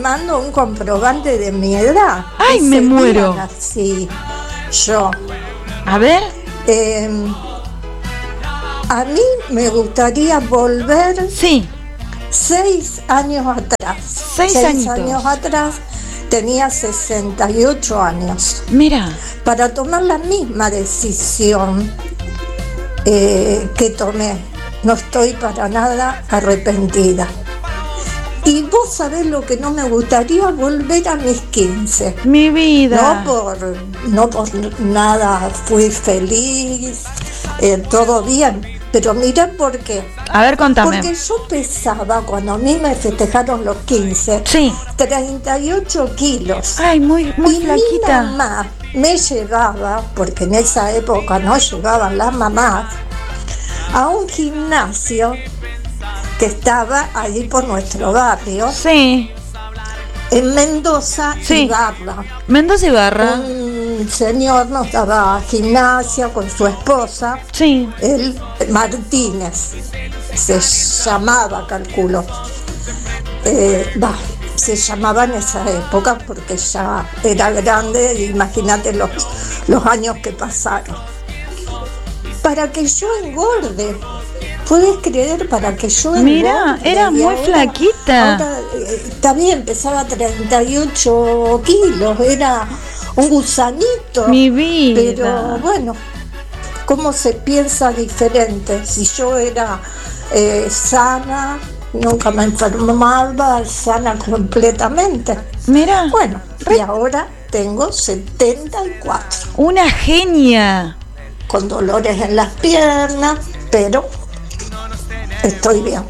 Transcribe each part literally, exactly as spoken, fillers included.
mando un comprobante de mi edad. ¡Ay, me muero! Así, yo. A ver. Eh, a mí me gustaría volver. Sí. Seis años atrás. Seis, seis años atrás tenía sesenta y ocho años. Mira. Para tomar la misma decisión eh, que tomé. No estoy para nada arrepentida. Y vos sabés lo que no me gustaría, volver a mis quince. Mi vida. No por, no por nada, fui feliz, eh, todo bien. Pero mirá por qué. A ver, contame. Porque yo pesaba, cuando a mí me festejaron los quince, sí. treinta y ocho kilos. Ay, muy, muy y flaquita. Mi mamá me llevaba, porque en esa época no llevaban las mamás, a un gimnasio que estaba allí por nuestro barrio. Sí. En Mendoza sí. y Barra. Mendoza y Barra. Un señor nos daba gimnasia con su esposa. Sí. El Martínez. Se llamaba, calculo. Eh, bah, se llamaba en esa época porque ya era grande, imagínate los, los años que pasaron. Para que yo engorde. ¿Puedes creer? Para que yo engorde. Mira, era muy ahora, flaquita. Ahora eh, también pesaba treinta y ocho kilos, era un gusanito. Mi vida. Pero bueno, ¿cómo se piensa diferente? Si yo era eh, sana, nunca me enfermaba, sana completamente. Mira. Bueno, re... y ahora tengo setenta y cuatro. Una genia. Con dolores en las piernas, pero estoy bien.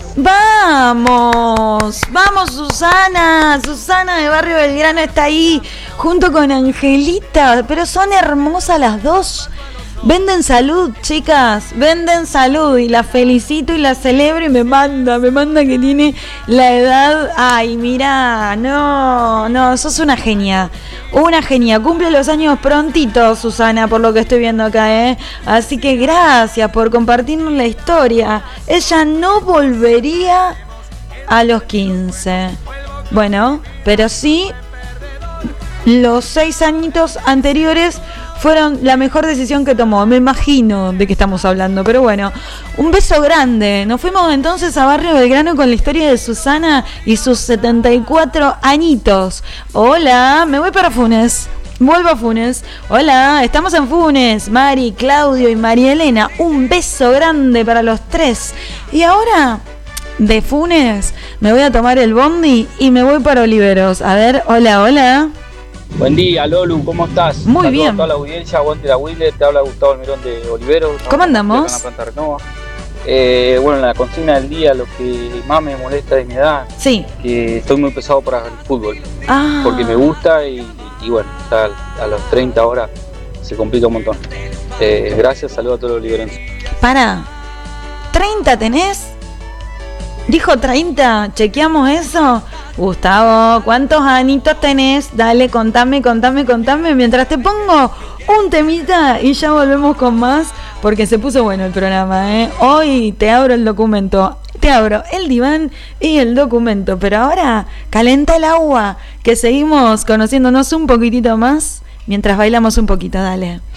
Vamos, vamos Susana, Susana de Barrio Belgrano está ahí junto con Angelita, pero son hermosas las dos. Venden salud, chicas, venden salud y la felicito y la celebro y me manda, me manda que tiene la edad. Ay, mira, no, no, sos una genia, una genia. Cumple los años prontito, Susana, por lo que estoy viendo acá, ¿eh? Así que gracias por compartirnos la historia. Ella no volvería a los quince. Bueno, pero sí, los seis añitos anteriores fueron la mejor decisión que tomó. Me imagino de qué estamos hablando, pero bueno, un beso grande. Nos fuimos entonces a Barrio Belgrano con la historia de Susana y sus setenta y cuatro añitos. Hola, me voy para Funes. Vuelvo a Funes. Hola, estamos en Funes. Mari, Claudio y María Elena. Un beso grande para los tres. Y ahora, de Funes, me voy a tomar el bondi y me voy para Oliveros. A ver, hola, hola. Buen día, Lolu, ¿cómo estás? Muy Saludos bien. A toda la audiencia, aguante la Wheeler, te habla Gustavo Almirón de Olivero. ¿Cómo andamos? En la planta Renova. Eh, bueno, la consigna del día, lo que más me molesta de mi edad, sí, que estoy muy pesado para el fútbol, ah. porque me gusta y, y bueno, ya a los treinta ahora se complica un montón. Eh, gracias, saludos a todos los oliverenses. Para, ¿treinta tenés? Dijo treinta, chequeamos eso. Gustavo, ¿cuántos anitos tenés? Dale, contame, contame, contame. Mientras te pongo un temita y ya volvemos con más, porque se puso bueno el programa, ¿eh? Hoy te abro el documento, te abro el diván y el documento, pero ahora calenta el agua, que seguimos conociéndonos un poquitito más mientras bailamos un poquito, dale.